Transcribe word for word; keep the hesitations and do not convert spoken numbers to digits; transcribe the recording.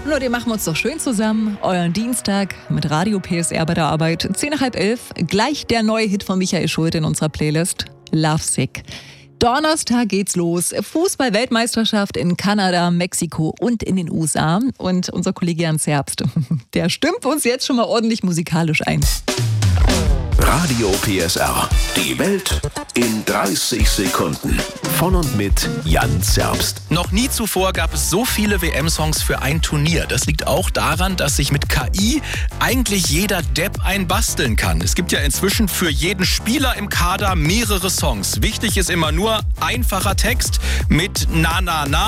Leute, machen wir uns doch schön zusammen. Euren Dienstag mit Radio P S R bei der Arbeit. Zehn nach halb elf. Gleich der neue Hit von Michael Schulte in unserer Playlist. Lovesick. Donnerstag geht's los. Fußball-Weltmeisterschaft in Kanada, Mexiko und in den U S A. Und unser Kollege Jan Zerbst, der stimmt uns jetzt schon mal ordentlich musikalisch ein. Radio P S R. Die Welt in dreißig Sekunden. Von und mit Jan Zerbst. Noch nie zuvor gab es so viele W M-Songs für ein Turnier. Das liegt auch daran, dass sich mit K I eigentlich jeder Depp einbasteln kann. Es gibt ja inzwischen für jeden Spieler im Kader mehrere Songs. Wichtig ist immer nur einfacher Text mit Na Na Na.